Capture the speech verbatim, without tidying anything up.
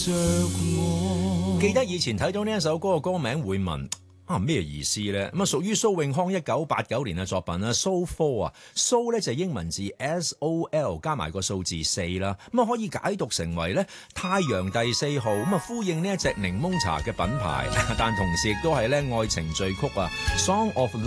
記得以前睇到呢一首歌嘅歌名會問啊咩意思呢？咁啊屬於蘇永康一九八九年嘅作品啦。Soul Four 啊，Soul 咧就係英文字 S O L 加埋個數字四啦，咁啊可以解讀成為咧太陽第四號，咁啊呼應呢一隻檸檬茶嘅品牌，但同時亦都係咧愛情序曲啊 Song of